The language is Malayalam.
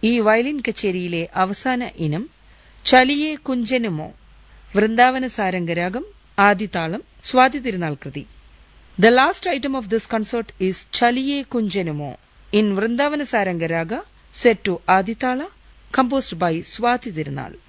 ഈ വയലിൻ കച്ചേരിയിലെ അവസാന ഇനം ചലിയേ കുഞ്ചനുമോ, വൃന്ദാവന സാരംഗരാഗം, ആദിതാളം, സ്വാതി തിരുനാൾ കൃതി. The last item of this concert is Chaliye Kunjanumo in Vrindavana Saranga Raga, set to Aditala, composed by Swati Tirunal.